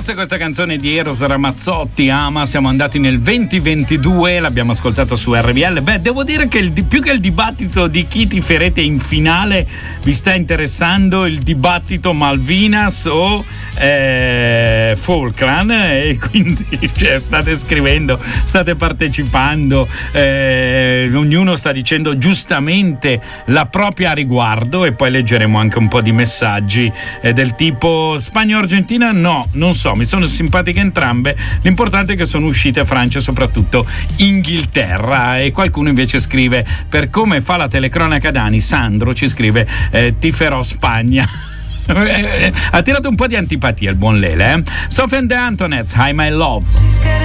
Grazie a questa canzone di Eros Ramazzotti, Ama, siamo andati nel 2022, l'abbiamo ascoltato su RBL. Beh, devo dire che più che il dibattito di chi tiferete in finale, vi sta interessando il dibattito Malvinas o Falkland, e quindi state scrivendo, state partecipando, ognuno sta dicendo giustamente la propria a riguardo, e poi leggeremo anche un po' di messaggi del tipo Spagna-Argentina, no, non so, mi sono simpatiche entrambe, l'importante è che sono uscite Francia e soprattutto Inghilterra. E qualcuno invece scrive: per come fa la telecronaca Dani, Sandro ci scrive tiferò Spagna. Ha tirato un po' di antipatia il buon Lele. Sophie and the Antonettes, Hi My Love.